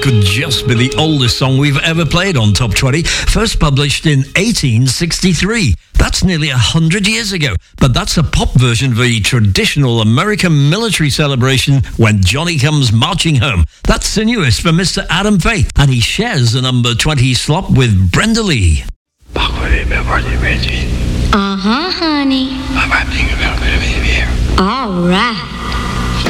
could just be the oldest song we've ever played on Top 20, first published in 1863. That's nearly 100 years ago, but that's a pop version of the traditional American military celebration when Johnny comes marching home. That's Sinuous for Mr. Adam Faith, and he shares the number 20 slot with Brenda Lee. Uh-huh, honey. All right.